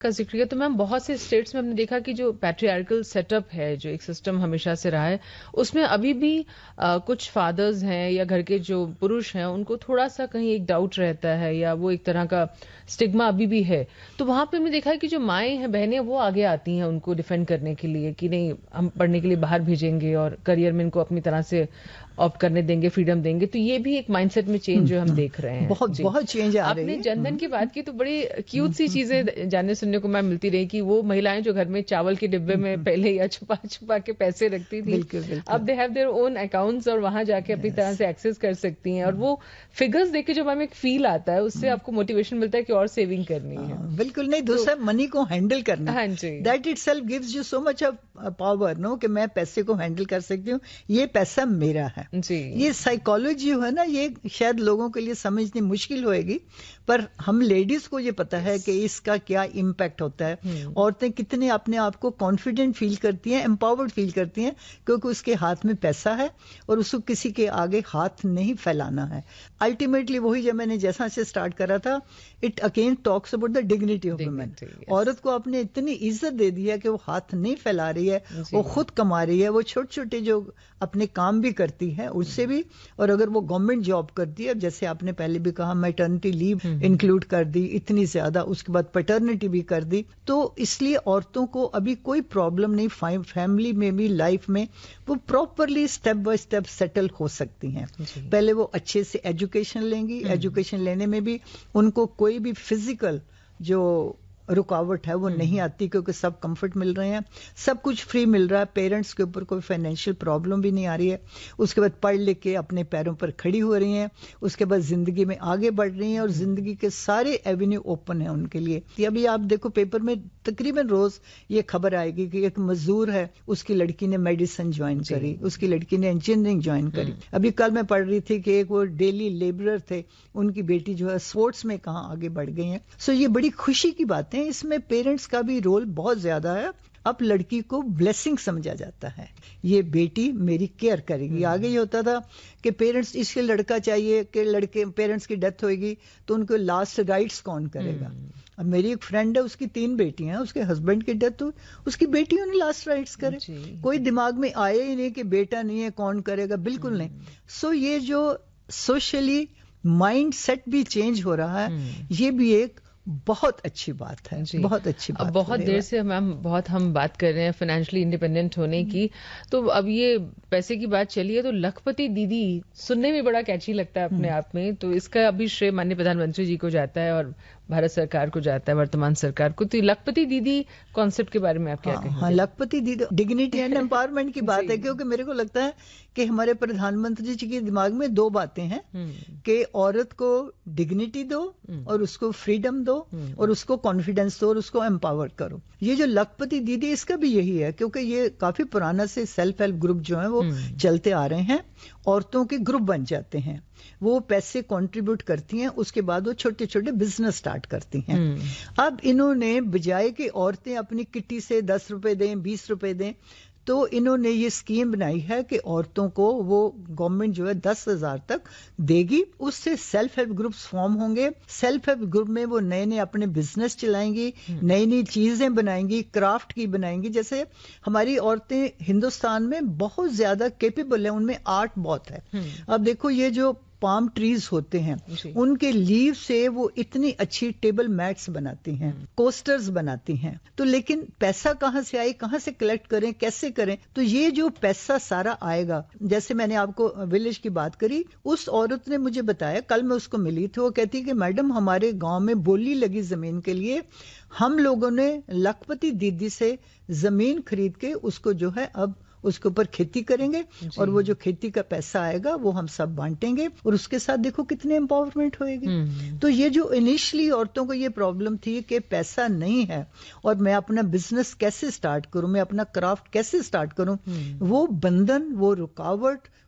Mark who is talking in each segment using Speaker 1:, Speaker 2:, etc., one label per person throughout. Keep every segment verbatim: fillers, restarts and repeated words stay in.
Speaker 1: का जिक्र किया तो मैम बहुत से स्टेट्स में हमने देखा कि जो पैट्रियार्कल सेटअप है, जो एक सिस्टम हमेशा से रहा है, उसमें अभी भी आ, कुछ फादर्स हैं या घर के जो पुरुष हैं उनको थोड़ा सा कहीं एक डाउट रहता है या वो एक तरह का स्टिग्मा अभी भी है। तो वहां पे हमने देखा है कि जो माएँ हैं, बहनें, वो आगे आती हैं उनको डिफेंड करने के लिए कि नहीं, हम पढ़ने के लिए बाहर भेजेंगे और करियर में इनको अपनी तरह से ऑप्ट करने देंगे, फ्रीडम देंगे। तो ये भी एक माइंडसेट में चेंज जो हम देख रहे हैं।
Speaker 2: बहुत
Speaker 1: जी।
Speaker 2: बहुत चेंज आ रही
Speaker 1: आपने
Speaker 2: है।
Speaker 1: जनधन की बात की तो बड़ी क्यूट सी चीजें जानने सुनने को मैं मिलती रही कि वो महिलाएं जो घर में चावल के डिब्बे में पहले या छुपा छुपा के पैसे रखती थी,
Speaker 2: बिल्कुल, बिल्कुल।
Speaker 1: अब they have their own accounts और वहां जाके अपनी तरह से एक्सेस कर सकती हैं। और वो फिगर्स देख के जब हमें एक फील आता है, उससे आपको मोटिवेशन मिलता है कि और सेविंग करनी है।
Speaker 2: बिल्कुल नहीं, दूसरा मनी को हैंडल करना,
Speaker 1: हाँ जी,
Speaker 2: that itself gives you so much of power, no, कि मैं पैसे को हैंडल कर सकती हूँ, ये पैसा मेरा है
Speaker 1: जी।
Speaker 2: ये साइकोलॉजी है ना, ये शायद लोगों के लिए समझनी मुश्किल होएगी, पर हम लेडीज को ये पता है कि इसका क्या इम्पैक्ट होता है। औरतें कितने अपने आप को कॉन्फिडेंट फील करती हैं, एम्पावर्ड फील करती हैं, क्योंकि उसके हाथ में पैसा है और उसको किसी के आगे हाथ नहीं फैलाना है। अल्टीमेटली वही जब मैंने जैसा से स्टार्ट करा था, it again talks about the dignity of women. औरत को आपने इतनी इज्जत दे दी है कि वो हाथ नहीं फैला रही है, वो खुद कमा रही है, वो छोटे छोटे जो अपने काम भी करती है उससे भी, और अगर वो गवर्नमेंट जॉब करती है, जैसे आपने पहले भी कहा, मैटरनिटी लीव इंक्लूड कर दी इतनी ज्यादा, उसके बाद पैटर्निटी भी कर दी, तो इसलिए औरतों को अभी कोई प्रॉब्लम नहीं, फैमिली में भी, लाइफ में वो properly step by step settle हो सकती हैं। पहले वो अच्छे से एजुकेशन लेंगी, एजुकेशन लेने में भी उनको कोई भी फिजिकल जो रुकावट है वो नहीं आती, क्योंकि सब कंफर्ट मिल रहे हैं, सब कुछ फ्री मिल रहा है, पेरेंट्स के ऊपर कोई फाइनेंशियल प्रॉब्लम भी नहीं आ रही है। उसके बाद पढ़ लिख के अपने पैरों पर खड़ी हो रही हैं, उसके बाद जिंदगी में आगे बढ़ रही हैं और जिंदगी के सारे एवेन्यू ओपन है उनके लिए। अभी आप देखो पेपर में तकरीबन रोज ये खबर आएगी कि एक मजदूर है, उसकी लड़की ने मेडिसिन ज्वाइन करी, उसकी लड़की ने इंजीनियरिंग ज्वाइन करी। अभी कल मैं पढ़ रही थी कि एक वो डेली लेबरर थे, उनकी बेटी जो है स्पोर्ट्स में कहाँ आगे बढ़ गई है। सो ये बड़ी खुशी की बात है, इसमें पेरेंट्स का भी रोल बहुत ज्यादा है। अब लड़की को ब्लेसिंग समझा जाता है, ये बेटी मेरी केयर करेगी। आगे ये होता था कि पेरेंट्स, इसके लड़का चाहिए कि लड़के, पेरेंट्स की डेथ होगी तो उनको लास्ट राइट्स कौन करेगा। अब मेरी एक फ्रेंड है, उसकी तीन बेटियां हैं, उसके हस्बैंड की डेथ हुई, उसकी बेटियों ने लास्ट राइट्स करे, कोई दिमाग में आया ही नहीं कि बेटा नहीं है कौन करेगा, बिल्कुल नहीं। सो ये जो सोशली माइंड सेट भी चेंज हो रहा है, ये भी एक बहुत अच्छी बात है, बहुत अच्छी बात।
Speaker 1: अब बहुत देर से मैम बहुत हम बात कर रहे हैं फाइनेंशियली इंडिपेंडेंट होने की, तो अब ये पैसे की बात चली है तो लखपति दीदी सुनने में बड़ा कैची लगता है अपने आप में, तो इसका अभी श्रेय माननीय प्रधानमंत्री जी को जाता है और भारत सरकार को जाता है, वर्तमान सरकार को। तो लखपति दीदी कॉन्सेप्ट के बारे में आप क्या कहेंगे?
Speaker 2: हाँ, लखपति दीदी डिग्निटी एंड एम्पावरमेंट की बात है, क्योंकि मेरे को लगता है कि हमारे प्रधानमंत्री जी के दिमाग में दो बातें हैं कि औरत को डिग्निटी दो और उसको फ्रीडम दो और उसको कॉन्फिडेंस दो और उसको एम्पावर करो। ये जो लखपति दीदी, इसका भी यही है, क्योंकि ये काफी पुराना से सेल्फ हेल्प ग्रुप जो है वो चलते आ रहे हैं, औरतों के ग्रुप बन जाते हैं, वो पैसे कंट्रीब्यूट करती हैं, उसके बाद वो छोटे छोटे बिजनेस स्टार्ट करती हैं। अब इन्होंने बजाय कि औरतें अपनी किट्टी से दस रुपए दें, बीस रुपए दें, तो इन्होंने ये स्कीम बनाई है कि औरतों को वो गवर्नमेंट जो है दस हजार तक देगी, उससे सेल्फ हेल्प ग्रुप्स फॉर्म होंगे। सेल्फ हेल्प ग्रुप में वो नए नए अपने बिजनेस चलाएंगी, नई नई चीजें बनाएंगी, क्राफ्ट की बनाएंगी। जैसे हमारी औरतें हिंदुस्तान में बहुत ज्यादा केपेबल है, उनमें आर्ट बहुत है। अब देखो ये जो पाम ट्रीज होते हैं, उनके लीव से वो इतनी अच्छी टेबल मैट्स बनाती हैं, कोस्टर्स बनाती हैं। तो लेकिन पैसा कहां से आए, कहां से कलेक्ट करें, कैसे करें? तो ये जो पैसा सारा आएगा, जैसे मैंने आपको विलेज की बात करी, उस औरत ने मुझे बताया, कल मैं उसको मिली थी, वो कहती कि मैडम हमारे गांव में बोली लगी जमीन के लिए, हम लोगों ने लखपति दीदी से जमीन खरीद के उसको जो है अब उसके ऊपर खेती करेंगे और वो जो खेती का पैसा आएगा वो हम सब बांटेंगे, और उसके साथ देखो कितनी एम्पावरमेंट होएगी। तो ये जो इनिशियली औरतों को ये प्रॉब्लम थी कि पैसा नहीं है और मैं अपना बिजनेस कैसे स्टार्ट करूं, मैं अपना क्राफ्ट कैसे स्टार्ट करूं, वो बंधन, वो रुकावट,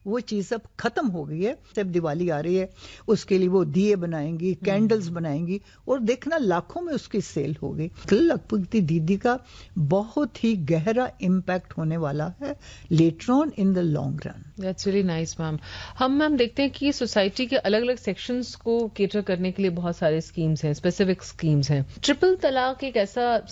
Speaker 2: वो चीज अब खत्म हो गई है। जब दिवाली आ रही है उसके लिए वो दिए बनाएंगी, कैंडल्स बनाएंगी और देखना लाखों में उसकी सेल होगी। लखपति दीदी का बहुत ही गहरा इम्पैक्ट होने वाला है later on in the long run.
Speaker 1: That's really nice ma'am. हम मैम देखते हैं कि सोसाइटी के अलग अलग सेक्शंस को केटर करने के लिए बहुत सारे स्कीम्स हैं, स्पेसिफिक स्कीम्स हैं। ट्रिपल तलाक एक ऐसा